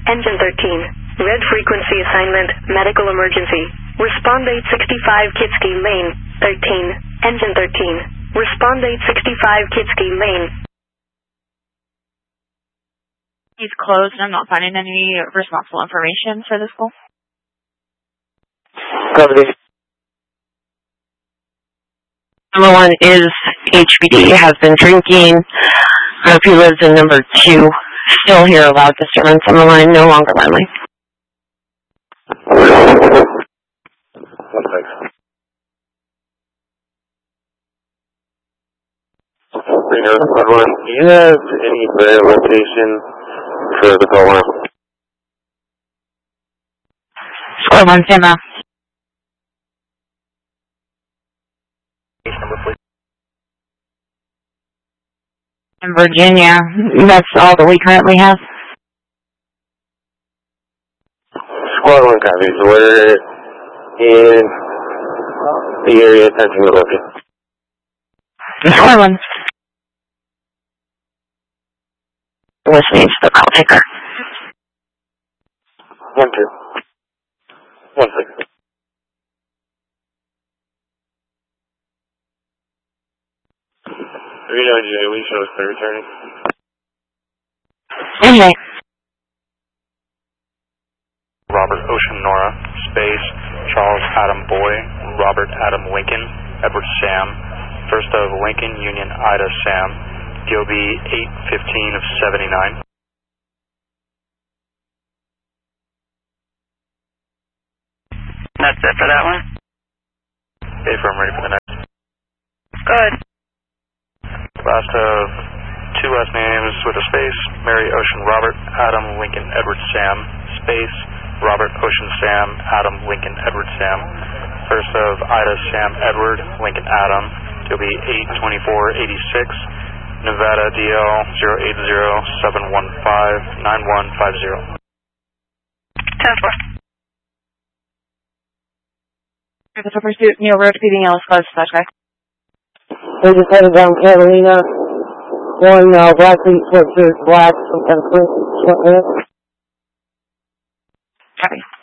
Engine 13. Red frequency assignment, medical emergency. Respond 865 Kitsky Lane, 13. Engine 13. Respond 865 Kitsky Lane. He's closed. I'm not finding any responsible information for this call. Copy. Number 1 is HPD, has been drinking. Hope he lives in number 2. Still hear a loud disturbance on the line, no longer lively. Do you have any better location for the call line? Square 1, stand by. In Virginia, that's all that we currently have. Squad 1 copies. We're in the area attempting to locate. Square 1. Listening to the call taker. 1, 2. 1 second. Reno J, we show us the returning. Okay. Robert Ocean Nora, space, Charles Adam Boy, Robert Adam Lincoln, Edward Sam, first of Lincoln Union Ida Sam, DOB 815 of 79. That's it for that one? Okay, firm, ready for the next. Good. Last of 2 last names with a space, Mary Ocean Robert, Adam Lincoln Edward Sam, space, Robert Ocean Sam, Adam Lincoln Edward Sam, first of Ida Sam Edward, Lincoln Adam, it'll be 82486, Nevada DL 080-715-9150. 10-4. The pursuit, Neil Road, feeding Ellis Close, flashback. We just headed down Catalina. 1 black feet, sweatshirt, black, some kind of print, sweatpants. Copy.